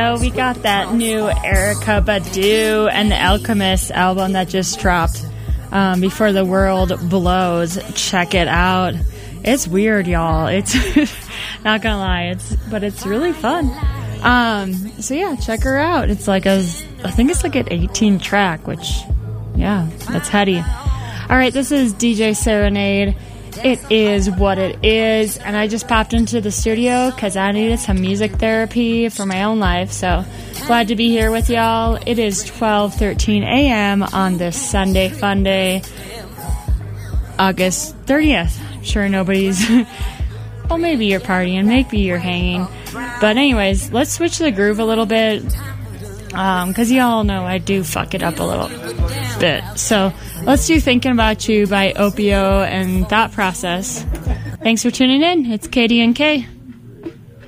So we got that new Erykah Badu and the Alchemist album that just dropped before the world blows. Check it out. It's weird, y'all. It's not gonna lie, but it's really fun. So yeah, check her out. It's like I think it's like an 18 track, which, yeah, that's heady. All right, this is DJ Serenade. It is what it is, and I just popped into the studio because I needed some music therapy for my own life, so glad to be here with y'all. It is 12:13 a.m. on this Sunday fun day, August 30th. I'm sure nobody's, well, maybe you're partying, maybe you're hanging, but anyways, let's switch the groove a little bit, because y'all know I do fuck it up a little bit. So let's do Thinking About You by Opio and Thought Process. Thanks for tuning in. It's KD&K.